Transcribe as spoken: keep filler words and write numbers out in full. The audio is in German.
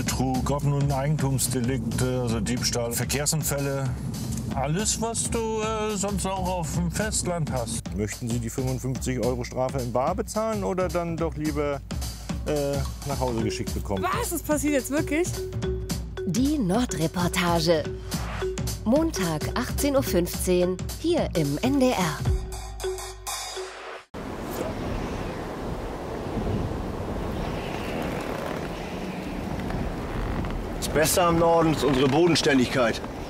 Betrug, ob nun Eigentumsdelikte, also Diebstahl, Verkehrsunfälle. Alles, was du äh, sonst auch auf dem Festland hast. Möchten Sie die fünfundfünfzig Euro Strafe in bar bezahlen oder dann doch lieber äh, nach Hause geschickt bekommen? Was? Das passiert jetzt wirklich? Die Nordreportage. Montag, achtzehn Uhr fünfzehn, hier im N D R. Das Beste am Norden ist unsere Bodenständigkeit.